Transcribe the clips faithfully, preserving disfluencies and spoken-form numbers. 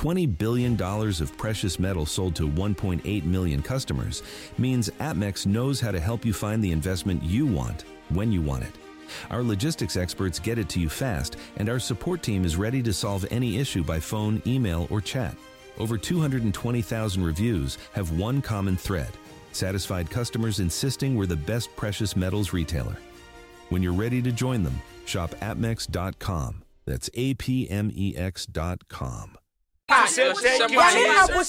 twenty billion dollars of precious metal sold to one point eight million customers means APMEX knows how to help you find the investment you want when you want it. Our logistics experts get it to you fast, and our support team is ready to solve any issue by phone, email, or chat. Over two hundred twenty thousand reviews have one common thread: satisfied customers insisting we're the best precious metals retailer. When you're ready to join them, shop apmex dot com. That's A P M E X dot com. Thank you, Jesus.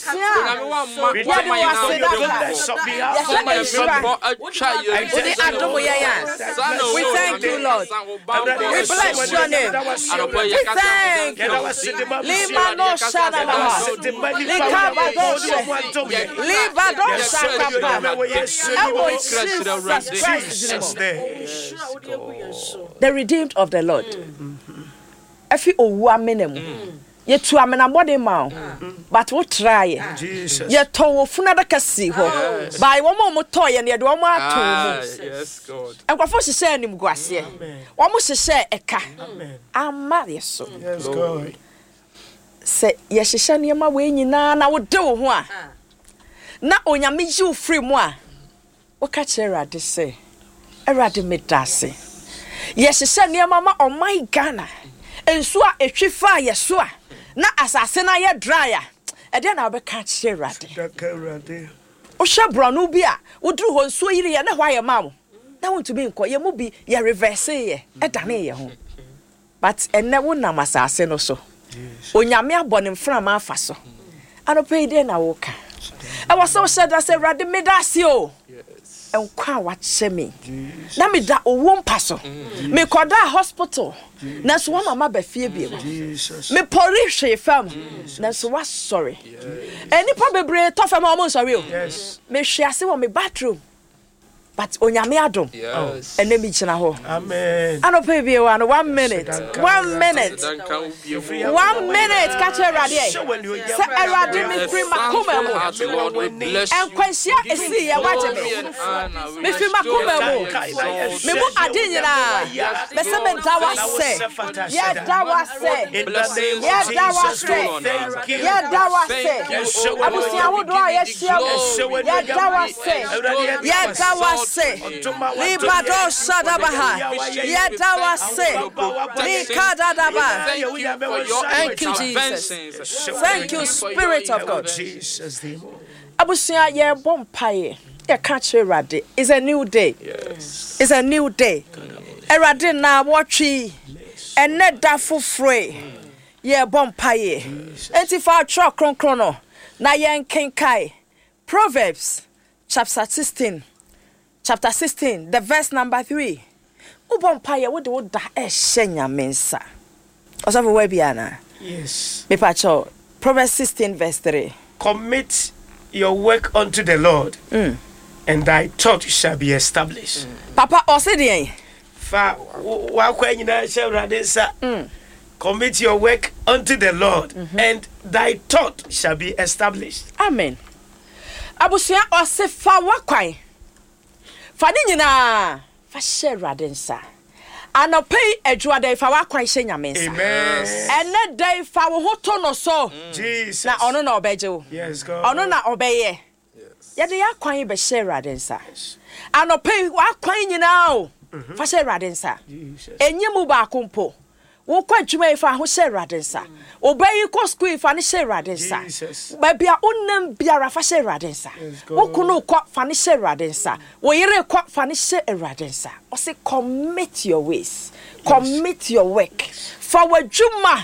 We thank you, Lord. We bless your name. We thank you. Lima no shadamaha. Likaba doshe. Liba dosha kapa. The redeemed of the Lord. Efi owa menemu. Ye tu amena body ma but we try ye to wo funa da kasi ho by wo mo to ye ne de wo mo ato mu. Yes, God. Enkwafo hye anim guase wo mo hye eka ama yeso. Yes, God. Se ye hye ne ma we nyina na wo de wo ho a na onyame ji wo free mu a wo ka che Erade se Erade medase ye hye ne ma ma o my Ghana ensu a etwifa yeso a na asase na ye dry a e de na obeka che Erade o hye bronu bi a wo duru ho nsuo yiri ye na hwa ye ma wo na won to be nko ye mu bi ye reverse ye e dane ye ho but enne wo na masase no so onyame abone mfra ma afa so anope de na wo ka e wo so hye da se Erade medase o enkwa wa che me na me da owo mpa so me koda hospital na so wa mama ba fie bi me pori hwe fam na so wa sorry eni pa bebre to fam o mo sorry o me hwe ase wo me bathroom but onyame adom yes ene mi china ho amen anope bi one one minute one minute one minute catch Erade se Erade me free makoma mo enkwansia esi ye waje me me free makoma mo me bu ade nyina me se me da wa se ye da wa se ye da wa se ye da wa se abusia wo do a ye hia ye da wa se ye da wa se libado shadabaha ye da wa se likadadaba. Thank you, Jesus. Thank you, Spirit of God. Abusia ye bompaye ye catch Erade. It's a new day. Yes. It's a new day. Erade na watchi ene da fufre ye bompaye. Enti fa tro kron krono na ye nkenkai. Proverbs chapter sixteen. Chapter sixteen, the verse number three. Ubompaye wo de wo da e hyenya mensa. Osafo we biana. Yes. Me pacho Proverbs sixteen verse three. Commit your work unto the Lord, Mm. and thy thought shall be established. Mm. Papa osidien. Fa wa kwa nyina she Erade sa. Mm. Commit your work unto the Lord, Mm-hmm. and thy thought shall be established. Amen. Abusia ose fa wakwan. Fa ni nyina fa she Erade nsa. Anopei adwuade fa wakwan hye nyame nsa. Amen. Ene dai fa wo hoto no so. Jesus. Na ono na obeje wo. Yes, God. Ono na obeye. Yes. Ye de yakwan be she Erade nsa. Anopei wakwan nyina o. Fa she Erade nsa. Jesus. Enyemu ba kompo. Wo kwa dwuma ifa ho she Erade nsa. Obayi ko school ifa ne she Erade nsa. Jesus. Ba bia onam biara fa she Erade nsa. Wo kunu ko fa ne she Erade nsa. Wo yire ko fa ne she Erade nsa. O say commit your ways. Commit your work. For wadwuma.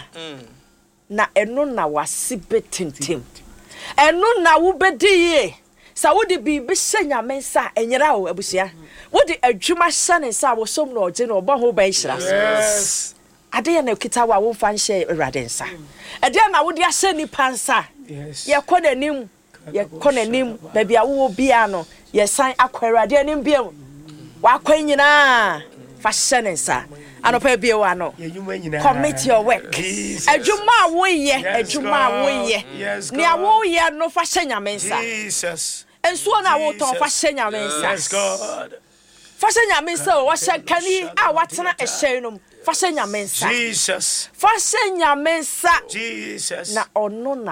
Na eno na wasibe tintim. Eno na wo bedi ye. Sa wo de bibi hye nyame nsa enyera wo abusia. Wo de adwuma hye ne nsa wo som na oje na obo ho ba nhira so. Yes. Ade na kita wa wo fa nhye Erade nsa. Ade na wo de ahye ni pansa. Yes. Ye ko nanim, ye ko nanim, ba bia wo bia no, ye san akwa Erade anim bia. Wa kwa nyina fa hye ne nsa. Anopa bia wa no. Commit your work. Adwuma wo ye, adwuma wo ye. Ni awo ye no fa hye nyame nsa. Jesus. Enso na wo ton fa hye nyame nsa. Yes, God. Fa hye nyame nsa wo hye kani a watena ehye no. Fa hye nyame nsa. Jesus. Fa hye nyame nsa. Jesus. Na ono na